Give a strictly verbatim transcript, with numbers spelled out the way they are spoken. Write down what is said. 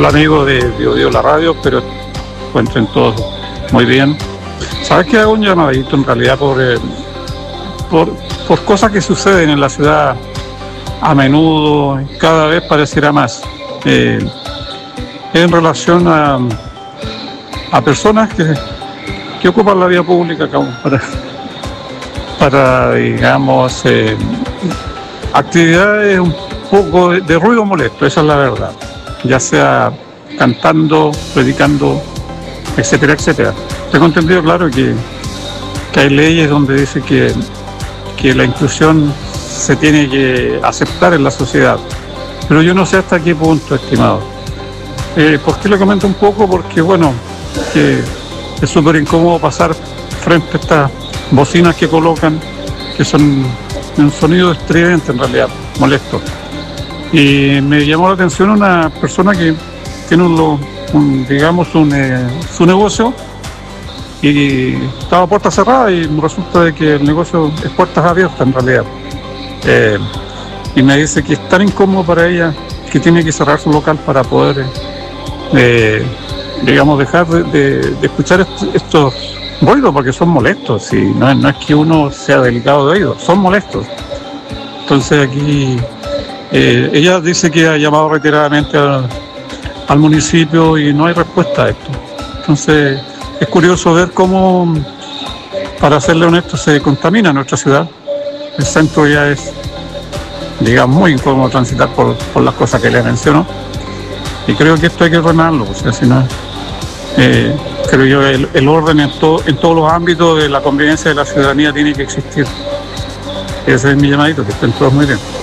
Hola amigo de Bio La Radio, pero encuentren todos muy bien. ¿Sabes qué? Hago un llamadito en realidad por, eh, por, por cosas que suceden en la ciudad a menudo, cada vez pareciera más. Eh, en relación a, a personas que, que ocupan la vía pública para, para digamos, eh, actividades un poco de, de ruido molesto, esa es la verdad. Ya sea cantando, predicando, etcétera, etcétera. Tengo entendido, claro, que, que hay leyes donde dice que, que la inclusión se tiene que aceptar en la sociedad. Pero yo no sé hasta qué punto, estimado. Eh, ¿Por qué le comento un poco? Porque, bueno, que es súper incómodo pasar frente a estas bocinas que colocan, que son un sonido estridente en realidad, molesto. Y me llamó la atención una persona que tiene un, un digamos, un, eh, su negocio y estaba a puerta cerrada y resulta de que el negocio es puertas abiertas en realidad. Eh, y me dice que es tan incómodo para ella que tiene que cerrar su local para poder, eh, digamos, dejar de, de, de escuchar est- estos ruidos porque son molestos. Y no, es- no es que uno sea delicado de oído, son molestos. Entonces aquí... Eh, ella dice que ha llamado reiteradamente al, al municipio y no hay respuesta a esto. Entonces es curioso ver cómo, para serle honesto, se contamina nuestra ciudad. El centro ya es, digamos, muy incómodo transitar por, por las cosas que le menciono. Y creo que esto hay que ordenarlo, o sea, si no, eh, creo yo el, el orden en, to, en todos los ámbitos de la convivencia de la ciudadanía tiene que existir. Ese es mi llamadito, que estén todos muy bien.